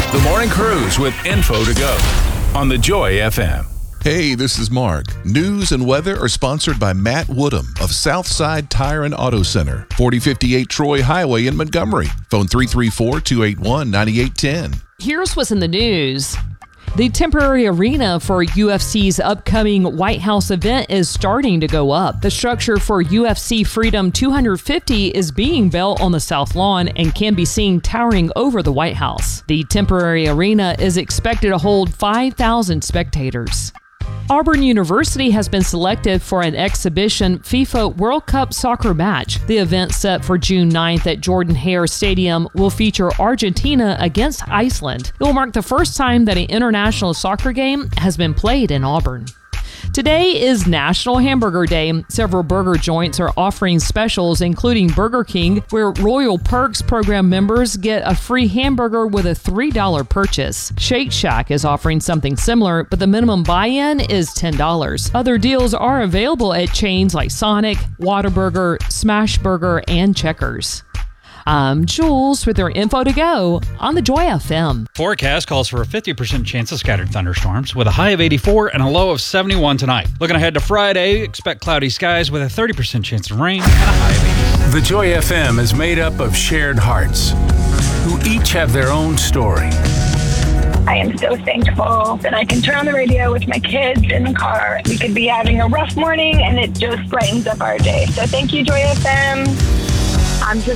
The Morning Cruise with info to go on the Joy FM. Hey, this is Mark. News and weather are sponsored by Matt Woodham of Southside Tire and Auto Center, 4058 Troy Highway in Montgomery. Phone 334-281-9810. Here's what's in the news. The temporary arena for UFC's upcoming White House event is starting to go up. The structure for UFC Freedom 250 is being built on the South Lawn and can be seen towering over the White House. The temporary arena is expected to hold 5,000 spectators. Auburn University has been selected for an exhibition FIFA World Cup soccer match. The event, set for June 9th at Jordan-Hare Stadium, will feature Argentina against Iceland. It will mark the first time that an international soccer game has been played in Auburn. Today is National Hamburger Day. Several burger joints are offering specials, including Burger King, where Royal Perks program members get a free hamburger with a $3 purchase. Shake Shack is offering something similar, but the minimum buy-in is $10. Other deals are available at chains like Sonic, Whataburger, Smashburger, and Checkers. I'm Jules with your info to go on the Joy FM. Forecast calls for a 50% chance of scattered thunderstorms with a high of 84 and a low of 71 tonight. Looking ahead to Friday, expect cloudy skies with a 30% chance of rain and a high of 80. The Joy FM is made up of shared hearts who each have their own story. I am so thankful that I can turn on the radio with my kids in the car. We could be having a rough morning and it just brightens up our day. So thank you, Joy FM. I'm just